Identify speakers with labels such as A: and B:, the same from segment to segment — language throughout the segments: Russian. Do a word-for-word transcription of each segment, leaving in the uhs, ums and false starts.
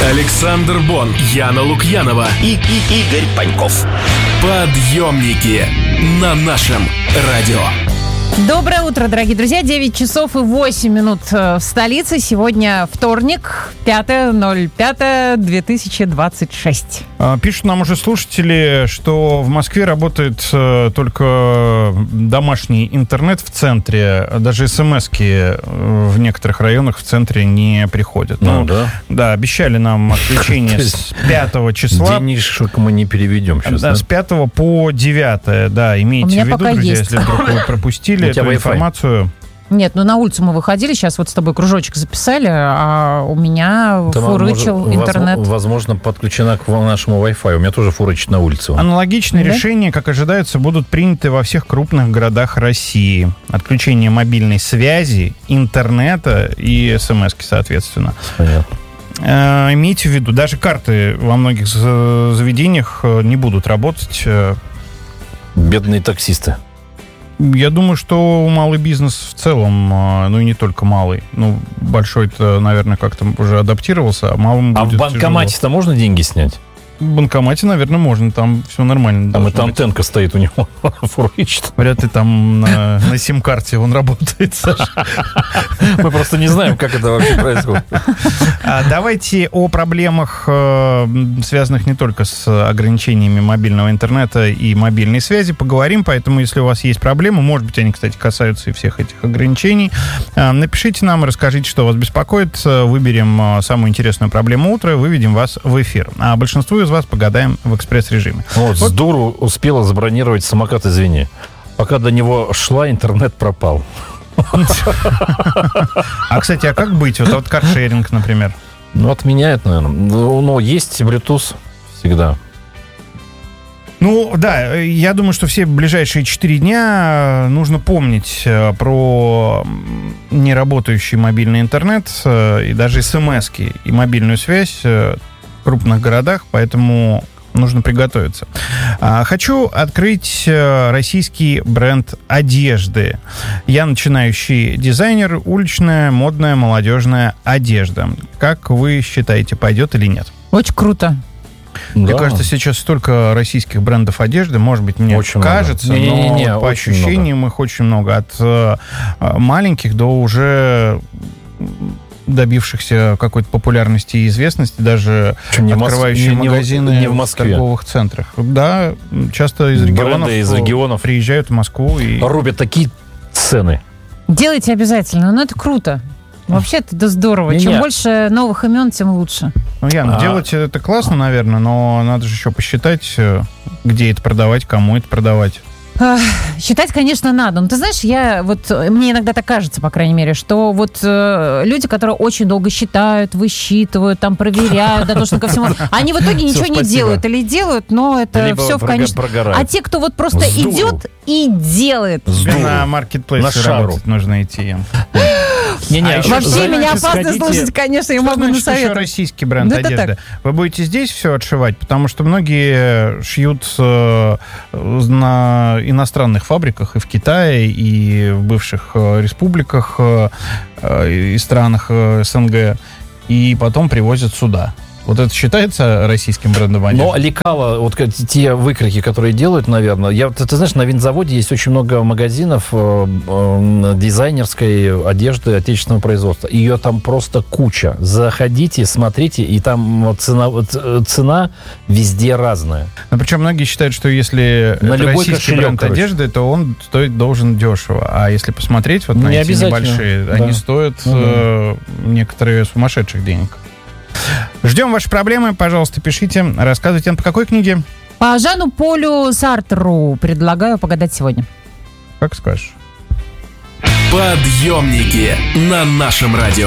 A: Александр Бон, Яна Лукьянова
B: и, и Игорь Паньков.
A: Подъемники на нашем радио.
C: Доброе утро, дорогие друзья. девять часов и восемь минут в столице. Сегодня вторник, пятое ноль пятое две тысячи двадцать шесть.
D: Пишут нам уже слушатели, что в Москве работает э, только домашний интернет в центре. Даже смс-ки в некоторых районах в центре не приходят.
E: Ну,
D: ну да. Да, обещали нам отключение с пятого числа.
E: Денежек мы не переведем сейчас,
D: да?
E: Да,
D: с пятого по девятое, да. Имейте в виду, друзья,
C: есть.
D: если вдруг вы пропустили эту
E: Wi-Fi.
D: информацию.
C: Нет, ну на улицу мы выходили, сейчас вот с тобой кружочек записали, а у меня
E: Там,
C: фурычил
E: может,
C: интернет.
E: Возможно, подключена к нашему Wi-Fi. У меня тоже фурычит на улице.
D: Аналогичные
C: Да?
D: решения, как ожидается, будут приняты во всех крупных городах России. Отключение мобильной связи, интернета и смс-ки, соответственно.
E: Понятно.
D: Э, имейте в виду, даже карты во многих заведениях не будут работать.
E: Бедные таксисты.
D: Я думаю, что малый бизнес в целом, ну и не только малый, ну большой-то, наверное, как-то уже адаптировался, а малым
E: А
D: будет
E: в банкомате-то
D: тяжело.
E: можно деньги снять?
D: В банкомате, наверное, можно, там все нормально.
E: Там и
D: должно быть.
E: антенка стоит у него, фурычит.
D: Вряд ли там на, на сим-карте он работает, Саша.
E: Мы просто не знаем, как это вообще происходит.
D: А давайте о проблемах, э, связанных не только с ограничениями мобильного интернета и мобильной связи, поговорим. Поэтому, если у вас есть проблемы, может быть, они, кстати, касаются и всех этих ограничений, э, напишите нам, расскажите, что вас беспокоит. Выберем самую интересную проблему утра, выведем вас в эфир. А большинству из вас погадаем в экспресс-режиме.
E: Вот, вот. С дуру успела забронировать самокат, извини. Пока до него шла, интернет пропал.
D: А, кстати, а как быть? Вот, вот каршеринг, например.
E: Ну, отменяет, наверное. Но есть Bluetooth всегда.
D: Ну, да, я думаю, что все ближайшие четыре дня нужно помнить про неработающий мобильный интернет и даже смс-ки и мобильную связь в крупных городах, поэтому нужно приготовиться. Хочу открыть российский бренд одежды. Я начинающий дизайнер, уличная, модная, молодежная одежда. Как вы считаете, пойдет или нет?
C: Очень круто.
D: Мне
E: Да.
D: кажется, сейчас столько российских брендов одежды, может быть, мне
E: Очень
D: кажется,
E: много. Не, не, не,
D: но по
E: очень
D: ощущениям
E: много.
D: их очень много. От э, маленьких до уже добившихся какой-то популярности и известности, даже
E: Причем не в Мос-
D: открывающие
E: не- не в-
D: магазины
E: не в Москве.
D: торговых центрах. Да, часто из регионов,
E: Бренды из регионов
D: приезжают в Москву и...
E: рубят такие цены.
C: Делайте обязательно, ну это круто. Вообще это здорово.
E: Не-не.
C: Чем больше новых имен, тем лучше.
D: Ну, Ян,
E: А.
D: делать это классно, наверное, но надо же еще посчитать, где это продавать, кому это продавать.
C: Ах, считать, конечно, надо. Но ты знаешь, я вот мне иногда так кажется, по крайней мере, что вот э, люди, которые очень долго считают, высчитывают, там проверяют, дотошно ко всему, они в итоге ничего не
E: спасибо.
C: делают или делают, но это
E: Либо
C: все в
E: прога-
C: конечном.
E: прогорают.
C: А те, кто вот просто
E: С дуру.
C: идет и делает.
E: С дуру.
D: На маркетплейсе
E: На шару.
D: работать нужно идти, Ян.
E: Не-не,
D: А еще
C: Вообще
D: что
C: меня
D: значит,
C: опасно
D: сходите-
C: слушать, конечно, я
D: Что
C: могу
D: значит еще
C: насоветовать.
D: российский бренд
C: Ну, это
D: одежды?
C: так.
D: Вы будете здесь все отшивать, потому что многие шьют э, на иностранных фабриках и в Китае, и в бывших э, республиках э, э, и странах э, СНГ, и потом привозят сюда. Вот это считается российским брендом одежды?
E: Но лекала, вот как те выкройки, которые делают, наверное, я, ты, ты знаешь, на винзаводе есть очень много магазинов э, э, дизайнерской одежды отечественного производства. Ее там просто куча. Заходите, смотрите, и там цена, цена везде разная.
D: Но причем многие считают, что если
E: На
D: это
E: любой
D: российский
E: кошелек,
D: бренд
E: короче.
D: одежды, то он стоить должен дешево. А если посмотреть вот на
E: Не
D: эти
E: обязательно.
D: небольшие,
E: Да.
D: они стоят
E: Ну да.
D: э, некоторые сумасшедших денег. Ждем ваши проблемы, пожалуйста, пишите, рассказывайте. По какой книге?
C: По Жану Полю Сартру предлагаю погадать сегодня.
D: Как скажешь.
A: Подъемники на нашем радио.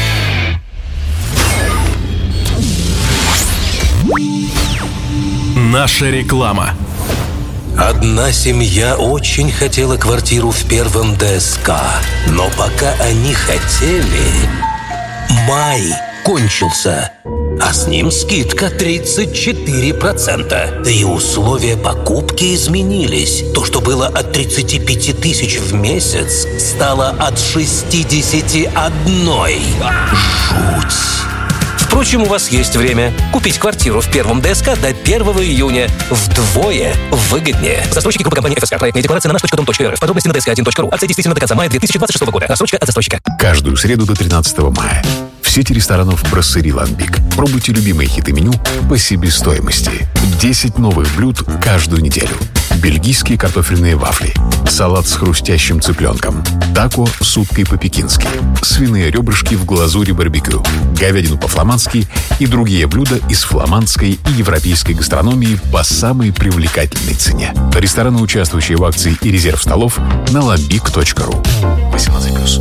A: Наша реклама.
B: Одна семья очень хотела квартиру в первом ДСК, но пока они хотели, май кончился, а с ним скидка тридцать четыре процента. Да и условия покупки изменились. То, что было от тридцати пяти тысяч в месяц, стало от шестидесяти одной. Жуть! Впрочем, у вас есть время купить квартиру в первом ДСК до первого июня вдвое выгоднее. Застройщики группы компании эф эс ка. Проектная декларация на наш точка дом точка эр эф. Подробности на ди эс ка один точка ру. Акция действительно до конца мая две тысячи двадцать шестого года. Рассрочка от застройщика.
F: Каждую среду до тринадцатого мая. В сети ресторанов «Брасserie Ламбик». Пробуйте любимые хиты меню по себестоимости. десять новых блюд каждую неделю. Бельгийские картофельные вафли. Салат с хрустящим цыпленком. Тако с уткой по-пекински. Свиные ребрышки в глазури барбекю. Говядину по-фламандски и другие блюда из фламандской и европейской гастрономии по самой привлекательной цене. Рестораны, участвующие в акции и резерв столов на ламбик точка ру. восемнадцать плюс.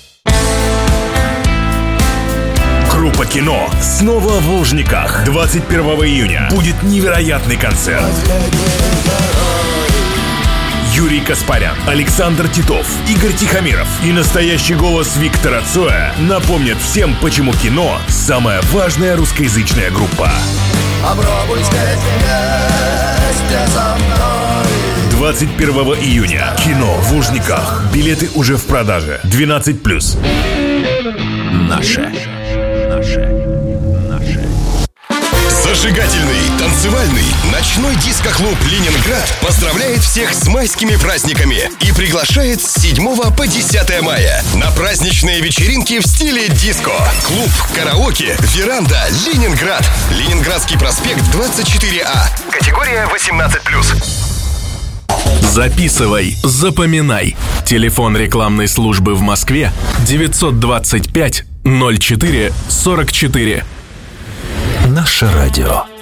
G: Группа «Кино» снова в Лужниках. двадцать первого июня будет невероятный концерт. Юрий Каспарян, Александр Титов, Игорь Тихомиров и настоящий голос Виктора Цоя напомнят всем, почему «Кино» — самая важная русскоязычная группа.
H: Попробуй спеть вместе со мной.
G: двадцать первого июня. «Кино» в Лужниках. Билеты уже в продаже. двенадцать плюс.
F: Наше.
I: Зажигательный, танцевальный, ночной диско-клуб «Ленинград» поздравляет всех с майскими праздниками и приглашает с седьмого по десятое мая на праздничные вечеринки в стиле диско. Клуб, караоке, веранда, Ленинград. Ленинградский проспект двадцать четыре А. Категория восемнадцать плюс.
A: Записывай, запоминай. Телефон рекламной службы в Москве девятьсот двадцать пять ноль четыре сорок четыре.
B: Наше радио.